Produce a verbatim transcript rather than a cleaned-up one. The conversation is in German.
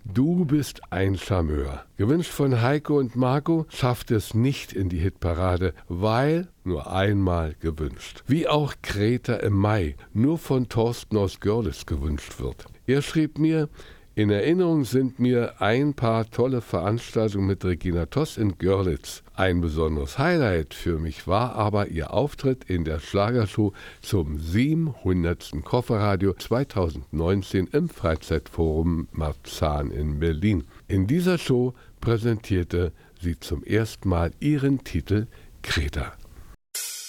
Du bist ein Charmeur. Gewünscht von Heiko und Marco, schafft es nicht in die Hitparade, weil nur einmal gewünscht. Wie auch Kreta im Mai, nur von Thorsten aus Görlitz gewünscht wird. Er schrieb mir: In Erinnerung sind mir ein paar tolle Veranstaltungen mit Regina Toss in Görlitz. Ein besonderes Highlight für mich war aber ihr Auftritt in der Schlagershow zum siebenhundertsten Kofferradio zweitausendneunzehn im Freizeitforum Marzahn in Berlin. In dieser Show präsentierte sie zum ersten Mal ihren Titel Kreta.